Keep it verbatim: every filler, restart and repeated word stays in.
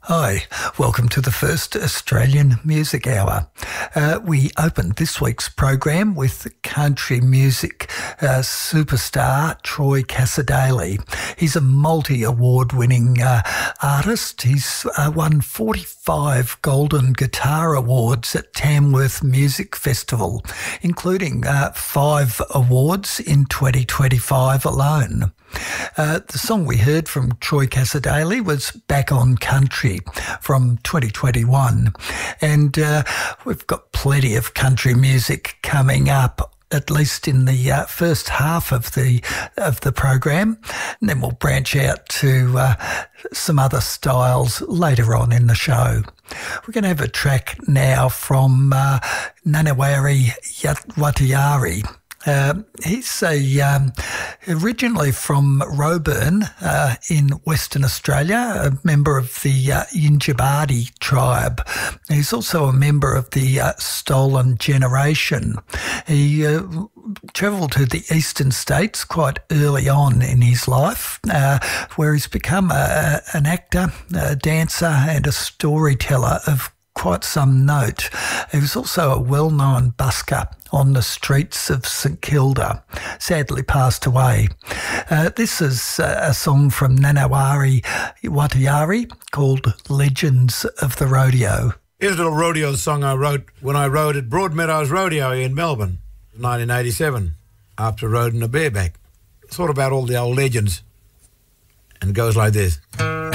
Hi, welcome to the first Australian Music Hour. Uh, we opened this week's program with country music uh, superstar Troy Cassar-Daley. He's a multi-award winning uh, artist. He's uh, won forty-five Golden Guitar Awards at Tamworth Music Festival, including uh, five awards in twenty twenty-five alone. Uh, the song we heard from Troy Cassar-Daley was Back on Country from twenty twenty-one. And uh, we've got plenty of country music coming up, at least in the uh, first half of the of the program. And then we'll branch out to uh, some other styles later on in the show. We're going to have a track now from uh, Nanawari Watayari. Uh, he's a, um, originally from Roebourne uh, in Western Australia, a member of the uh, Yinjibardi tribe. He's also a member of the uh, Stolen Generation. He uh, travelled to the eastern states quite early on in his life, uh, where he's become a, an actor, a dancer and a storyteller of quite some note. He was also a well-known busker on the streets of St Kilda, sadly passed away. Uh, this is a song from Nanawari Watayari called Legends of the Rodeo. Here's a little rodeo song I wrote when I rode at Broadmeadows Rodeo in Melbourne in nineteen eighty-seven, after riding a bareback. Thought about all the old legends, and it goes like this.